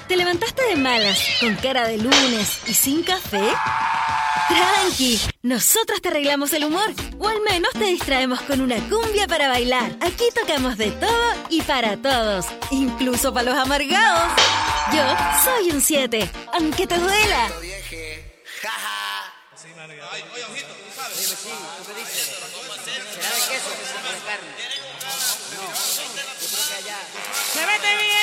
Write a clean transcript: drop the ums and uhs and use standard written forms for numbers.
¿Te levantaste de malas, con cara de lunes y sin café? Tranqui, nosotros te arreglamos el humor, o al menos te distraemos con una cumbia para bailar. Aquí tocamos de todo y para todos, incluso para los amargados. Yo soy un 7, aunque te duela. Oye, ojito, tú sabes. Oye, sí, ¿tú qué dices? ¿Será de queso o de carne? No, yo creo que allá... ¡Se vete bien!